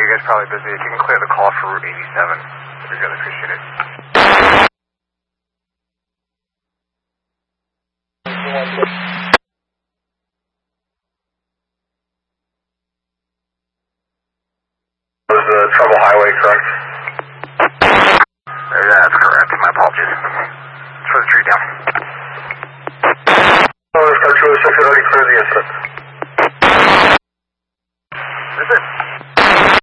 you guys are probably busy. If you can clear the call for Route 87, that'd be really appreciated. Was the Trumbull Highway correct? That's correct. My apologies. It's for the tree down. Star 206 had already cleared the incident.